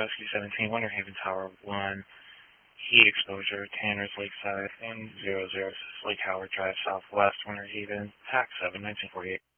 Rescue 17, Winter Haven Tower 1, heat exposure, Tanner's Lakeside, and 006 Lake Howard Drive Southwest, Winter Haven, TAC 7, 1948.